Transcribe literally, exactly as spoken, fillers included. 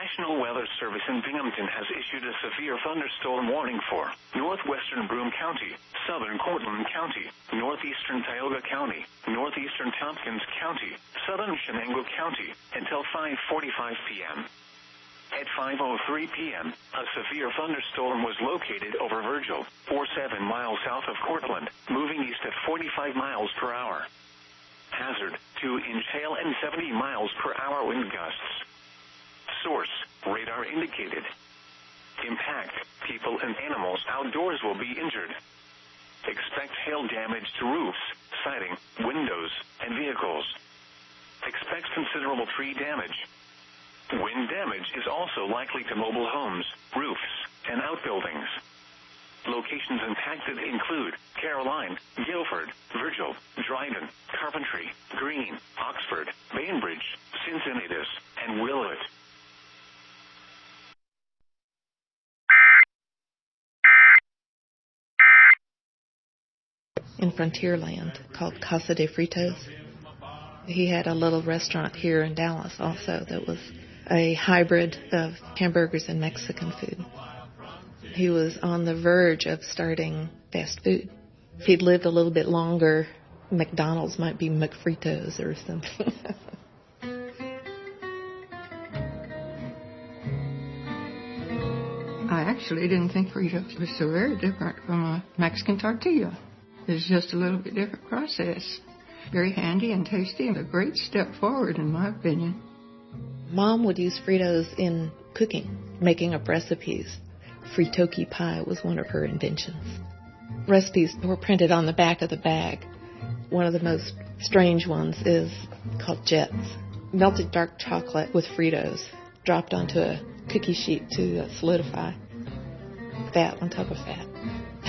National Weather Service in Binghamton has issued a severe thunderstorm warning for northwestern Broome County, southern Cortland County, northeastern Tioga County, northeastern Tompkins County, southern Shenango County, until five forty-five p.m. At five oh three p.m., a severe thunderstorm was located over Virgil, forty-seven miles south of Cortland, moving east at forty-five miles per hour. Hazard, two-inch hail and seventy miles per hour wind gusts. Source, radar indicated. Impact, people and animals outdoors will be injured. Expect hail damage to roofs, siding, windows, and vehicles. Expect considerable tree damage. Wind damage is also likely to mobile homes, roofs, and outbuildings. Locations impacted include Caroline, Guilford, Virgil, Dryden, Coventry, Greene, Oxford, Bainbridge, Cincinnatus, and Willett. In Frontierland called Casa de Fritos. He had a little restaurant here in Dallas also that was a hybrid of hamburgers and Mexican food. He was on the verge of starting fast food. If he'd lived a little bit longer, McDonald's might be McFritos or something. I actually didn't think Fritos was so very different from a Mexican tortilla. It's just a little bit different process. Very handy and tasty and a great step forward in my opinion. Mom would use Fritos in cooking, making up recipes. Fritoki pie was one of her inventions. Recipes were printed on the back of the bag. One of the most strange ones is called Jets. Melted dark chocolate with Fritos dropped onto a cookie sheet to solidify. Fat on top of fat.